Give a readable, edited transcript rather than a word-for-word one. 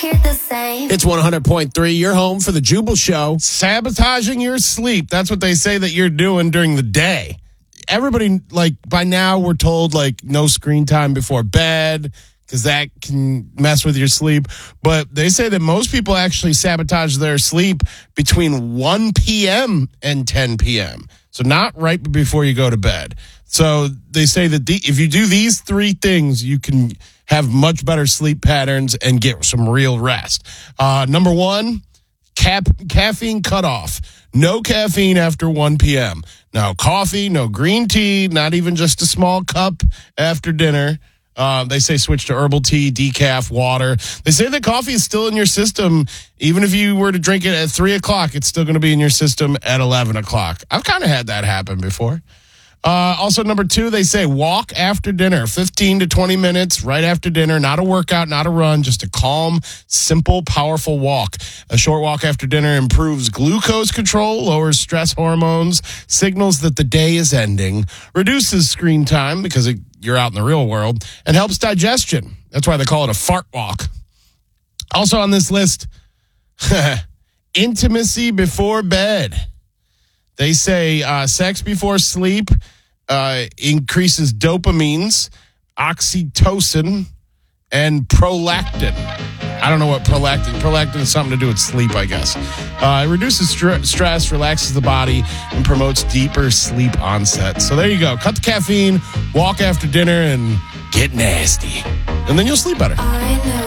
hear the same. It's 100.3. You're home for the Jubal Show. Sabotaging your sleep. That's what they say that you're doing during the day. Everybody, by now, we're told, no screen time before bed because that can mess with your sleep. But they say that most people actually sabotage their sleep between 1 p.m. and 10 p.m. So not right before you go to bed. So they say that if you do these three things, you can have much better sleep patterns and get some real rest. Number one, caffeine cutoff. No caffeine after 1 p.m. No coffee, no green tea, not even just a small cup after dinner. They say switch to herbal tea, decaf, water. They say that coffee is still in your system. Even if you were to drink it at 3 o'clock, it's still going to be in your system at 11 o'clock. I've kind of had that happen before. Also, number two, they say walk after dinner, 15 to 20 minutes right after dinner. Not a workout, not a run, just a calm, simple, powerful walk. A short walk after dinner improves glucose control, lowers stress hormones, signals that the day is ending, reduces screen time because you're out in the real world, and helps digestion. That's why they call it a fart walk. Also on this list, intimacy before bed. They say sex before sleep increases dopamines, oxytocin, and prolactin. I don't know what prolactin. Prolactin is something to do with sleep, I guess. It reduces stress, relaxes the body, and promotes deeper sleep onset. So there you go. Cut the caffeine, walk after dinner, and get nasty. And then you'll sleep better. I know.